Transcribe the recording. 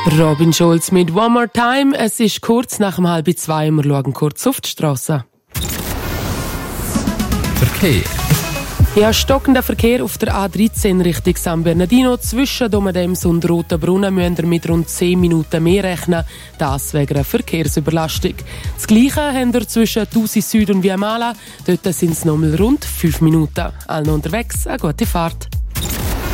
Robin Schulz mit One More Time. Es ist kurz nach 1:30. Wir schauen kurz auf die Strasse. Verkehr. Ja, stockender Verkehr auf der A13 Richtung San Bernardino. Zwischen Domadems und Rotenbrunnen müssen wir mit rund 10 Minuten mehr rechnen. Das wegen einer Verkehrsüberlastung. Das Gleiche haben wir zwischen Thusis Süd und Viamala. Dort sind es nochmal rund 5 Minuten. Allen unterwegs, eine gute Fahrt.